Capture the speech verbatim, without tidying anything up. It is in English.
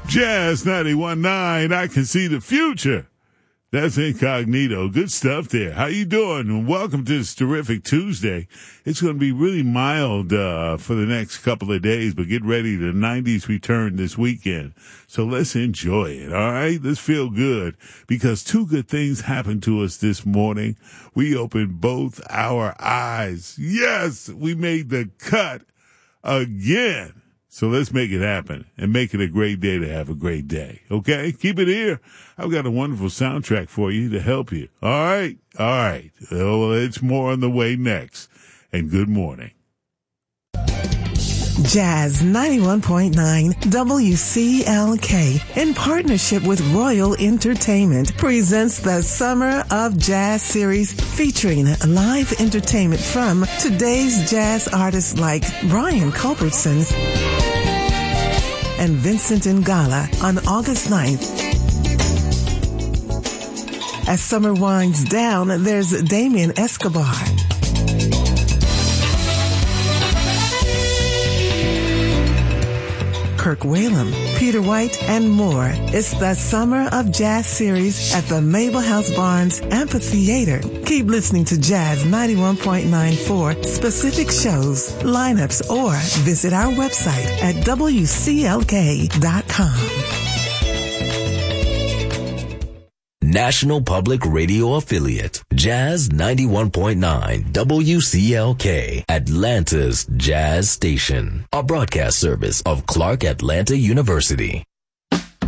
Jazz ninety-one point nine, I can see the future. That's Incognito. Good stuff there. How you doing? And welcome to this terrific Tuesday. It's going to be really mild uh for the next couple of days, but get ready. The nineties return this weekend. So let's enjoy it, all right? Let's feel good, because two good things happened to us this morning. We opened both our eyes. Yes, we made the cut again. So let's make it happen and make it a great day to have a great day. Okay? Keep it here. I've got a wonderful soundtrack for you to help you. All right? All right. Well, it's more on the way next. And good morning. Jazz ninety-one point nine W C L K, in partnership with Royal Entertainment, presents the Summer of Jazz series, featuring live entertainment from today's jazz artists like Brian Culbertson and Vincent Ngala on August ninth. As summer winds down, there's Damien Escobar, Kirk Whalum, Peter White, and more. It's the Summer of Jazz series at the Mabel House Barnes Amphitheater. Keep listening to Jazz ninety-one point nine for specific shows, lineups, or visit our website at W C L K dot com. National Public Radio Affiliate, Jazz ninety-one point nine W C L K, Atlanta's Jazz Station, a broadcast service of Clark Atlanta University.